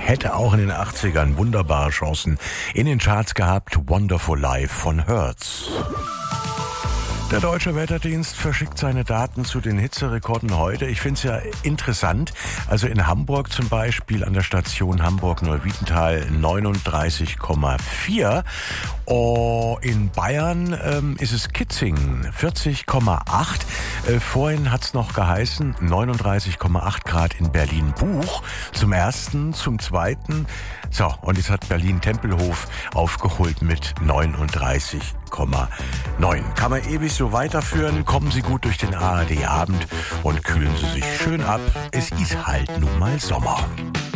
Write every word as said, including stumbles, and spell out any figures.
hätte auch in den achtzigern wunderbare Chancen in den Charts gehabt. Wonderful Life von Hertz. Der Deutsche Wetterdienst verschickt seine Daten zu den Hitzerekorden heute. Ich finde es ja interessant. Also in Hamburg zum Beispiel an der Station Hamburg-Neuwiedental neununddreißig Komma vier. Oh, in Bayern ähm, ist es Kitzingen vierzig Komma acht. Äh, vorhin hat es noch geheißen neununddreißig Komma acht Grad in Berlin-Buch. Zum ersten, zum zweiten. So, und jetzt hat Berlin-Tempelhof aufgeholt mit neununddreißig Komma neun. Kann man ewig so weiterführen. Kommen Sie gut durch den A R D-Abend und kühlen Sie sich schön ab. Es ist halt nun mal Sommer.